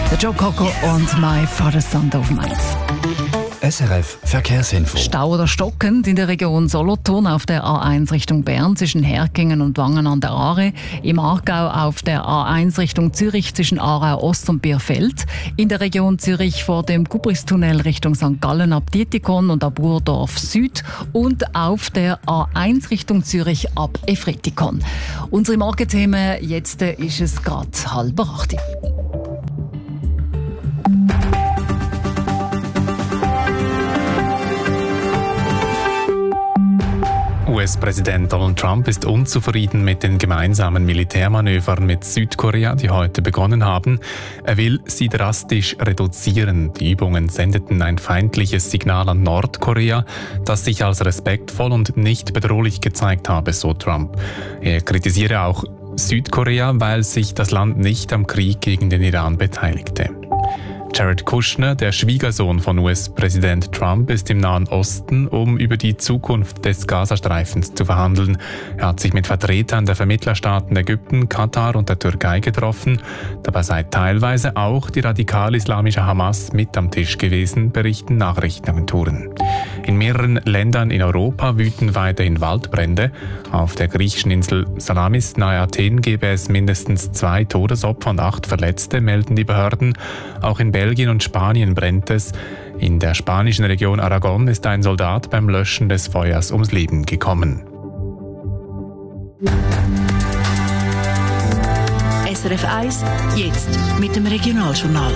Der Joe Cocker und My Father's Son of Mainz. SRF Verkehrsinfo. Stau oder stockend in der Region Solothurn auf der A1 Richtung Bern zwischen Herkingen und Wangen an der Aare. Im Aargau auf der A1 Richtung Zürich zwischen Aarau Ost und Bierfeld. In der Region Zürich vor dem Kubristunnel Richtung St. Gallen ab Dietikon und ab Urdorf Süd. Und auf der A1 Richtung Zürich ab Efretikon. Unsere Morgenthemen, jetzt ist es gerade 7:30. US-Präsident Donald Trump ist unzufrieden mit den gemeinsamen Militärmanövern mit Südkorea, die heute begonnen haben. Er will sie drastisch reduzieren. Die Übungen sendeten ein feindliches Signal an Nordkorea, das sich als respektvoll und nicht bedrohlich gezeigt habe, so Trump. Er kritisiere auch Südkorea, weil sich das Land nicht am Krieg gegen den Iran beteiligte. Jared Kushner, der Schwiegersohn von US-Präsident Trump, ist im Nahen Osten, um über die Zukunft des Gazastreifens zu verhandeln. Er hat sich mit Vertretern der Vermittlerstaaten Ägypten, Katar und der Türkei getroffen. Dabei sei teilweise auch die radikal-islamische Hamas mit am Tisch gewesen, berichten Nachrichtenagenturen. In mehreren Ländern in Europa wüten weiterhin Waldbrände. Auf der griechischen Insel Salamis nahe Athen gebe es mindestens 2 Todesopfer und 8 Verletzte, melden die Behörden. Auch in Belgien und Spanien brennt es. In der spanischen Region Aragon ist ein Soldat beim Löschen des Feuers ums Leben gekommen. SRF 1, jetzt mit dem Regionaljournal.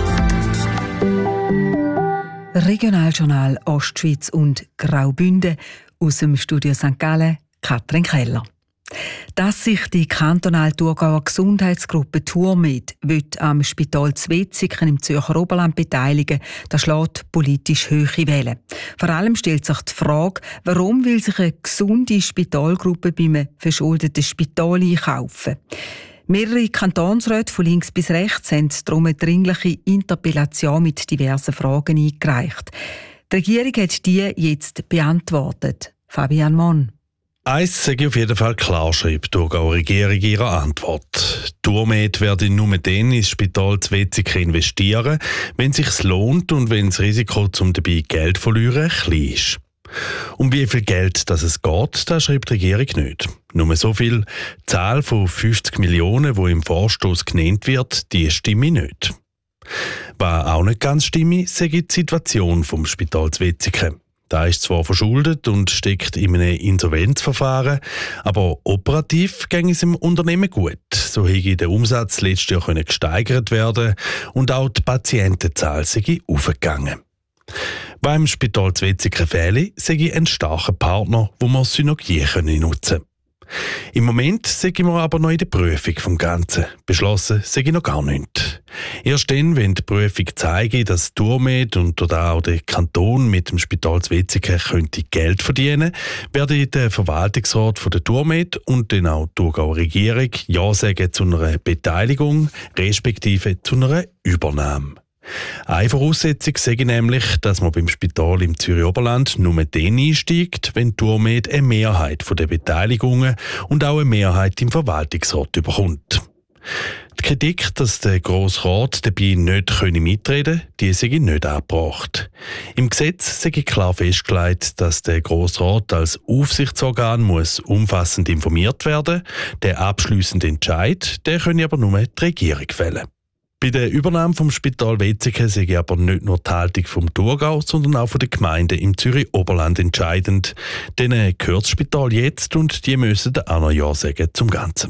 Regionaljournal Ostschweiz und Graubünden aus dem Studio St. Gallen, Katrin Keller. Dass sich die kantonal-Thurgauer Gesundheitsgruppe TURMED am Spital Zwetzigen im Zürcher Oberland beteiligen, das schlägt politisch hohe Wellen. Vor allem stellt sich die Frage, warum will sich eine gesunde Spitalgruppe bei einem verschuldeten Spital einkaufen? Mehrere Kantonsräte von links bis rechts haben darum eine dringliche Interpellation mit diversen Fragen eingereicht. Die Regierung hat die jetzt beantwortet. Fabian Mon. Eins sage ich auf jeden Fall klar, schreibt die Thurgauer Regierung in ihrer Antwort. TURMED werde nur dann ins Spital Zwetzigen investieren, wenn es sich lohnt und wenn das Risiko, um dabei Geld zu verlieren, klein ist. Um wie viel Geld es geht, das schreibt die Regierung nicht. Nur so viel. Die Zahl von 50 Millionen, die im Vorstoss genannt wird, die stimme nicht. Was auch nicht ganz stimme, sage die Situation vom Spital Zwetzigen. Da ist zwar verschuldet und steckt in einem Insolvenzverfahren, aber operativ ging es im Unternehmen gut. So hätte der Umsatz letztes Jahr gesteigert werden und auch die Patientenzahl sei aufgegangen. Was im Spital Zwetzigen fehle, sei ein starker Partner, wo man Synergie nutzen können. Im Moment sind wir aber noch in der Prüfung vom Ganzen. Beschlossen sei noch gar nicht. Erst dann, wenn die Prüfung zeige, dass TURMED und auch der Kanton mit dem Spital Zwetzigen könnte Geld verdienen, werde der Verwaltungsrat von der TURMED und dann auch die Thurgauer Regierung Ja sagen zu einer Beteiligung, respektive zu einer Übernahme. Eine Voraussetzung sei nämlich, dass man beim Spital im Zürich Oberland nur dann einsteigt, wenn TURMED eine Mehrheit der Beteiligungen und auch eine Mehrheit im Verwaltungsrat bekommt. Die Kritik, dass der Grosse Rat dabei nicht mitreden könne, die sei nicht angebracht. Im Gesetz sei klar festgelegt, dass der Grosse Rat als Aufsichtsorgan muss umfassend informiert werden. Der abschliessende Entscheid, der könne aber nur die Regierung fällen. Bei der Übernahme vom Spital Wetzikon sei aber nicht nur die Haltung vom Thurgau, sondern auch von den Gemeinden im Zürich Oberland entscheidend. Denen gehört das Spital jetzt und die müssen auch noch Ja sagen zum Ganzen.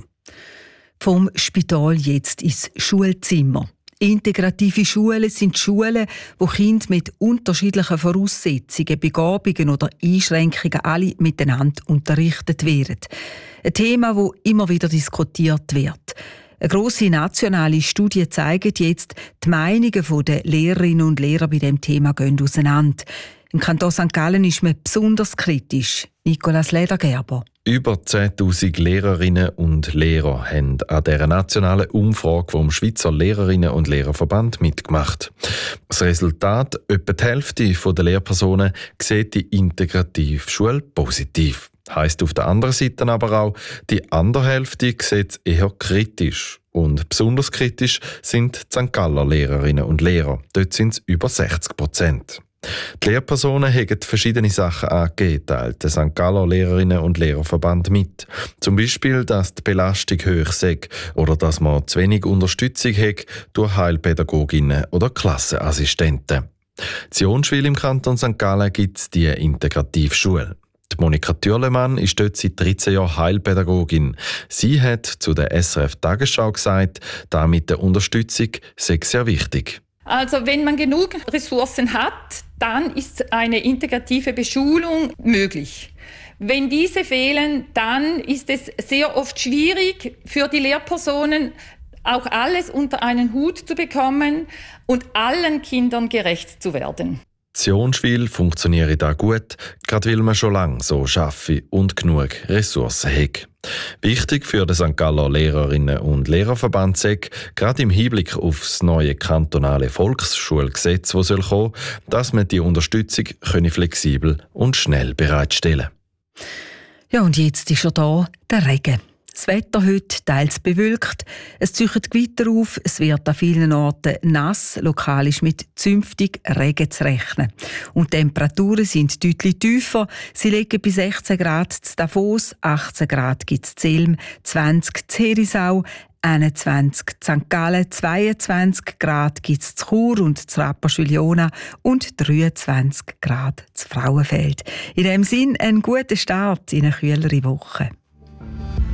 Vom Spital jetzt ins Schulzimmer. Integrative Schulen sind Schulen, wo Kinder mit unterschiedlichen Voraussetzungen, Begabungen oder Einschränkungen alle miteinander unterrichtet werden. Ein Thema, das immer wieder diskutiert wird. Eine grosse nationale Studie zeigt jetzt, die Meinungen der Lehrerinnen und Lehrer bei diesem Thema gehen auseinander. Im Kanton St. Gallen ist man besonders kritisch. Nicolas Ledergerber. Über 10'000 Lehrerinnen und Lehrer haben an dieser nationalen Umfrage vom Schweizer Lehrerinnen- und Lehrerverband mitgemacht. Das Resultat: etwa die Hälfte der Lehrpersonen sieht die Integrativschule positiv. Heisst auf der anderen Seite aber auch, die andere Hälfte sieht es eher kritisch. Und besonders kritisch sind die St. Galler Lehrerinnen und Lehrer. Dort sind es über 60%. Die Lehrpersonen haben verschiedene Sachen angegeben, teilt der St. Galler Lehrerinnen und Lehrerverband mit. Zum Beispiel, dass die Belastung hoch sei oder dass man zu wenig Unterstützung hat durch Heilpädagoginnen oder Klassenassistenten. In Jonschwil im Kanton St. Gallen gibt es die Integrativschule. Die Monika Thürlemann ist dort seit 13 Jahren Heilpädagogin. Sie hat zu der SRF Tagesschau gesagt, da mit der Unterstützung sei sehr wichtig. Also wenn man genug Ressourcen hat, dann ist eine integrative Beschulung möglich. Wenn diese fehlen, dann ist es sehr oft schwierig für die Lehrpersonen, auch alles unter einen Hut zu bekommen und allen Kindern gerecht zu werden. In Jonschwil funktioniert das gut, gerade weil man schon lange so arbeitet und genug Ressourcen hat. Wichtig für den St. Galler Lehrerinnen- und Lehrerverband sei, gerade im Hinblick auf das neue kantonale Volksschulgesetz, das kommen soll, dass man die Unterstützung flexibel und schnell bereitstellen kann. Ja, und jetzt ist schon da der Regen. Das Wetter heute teils bewölkt. Es zieht Gewitter auf, es wird an vielen Orten nass, lokal ist mit zünftig Regen zu rechnen. Und die Temperaturen sind deutlich tiefer. Sie liegen bei 16 Grad zu Davos, 18 Grad gibt es Zelm, 20 zu Herisau, 21 zu St. Gallen, 22 Grad gibt es zu Chur und zu Rapperswil-Jona und 23 Grad zu Frauenfeld. In diesem Sinn ein guter Start in eine kühlere Woche.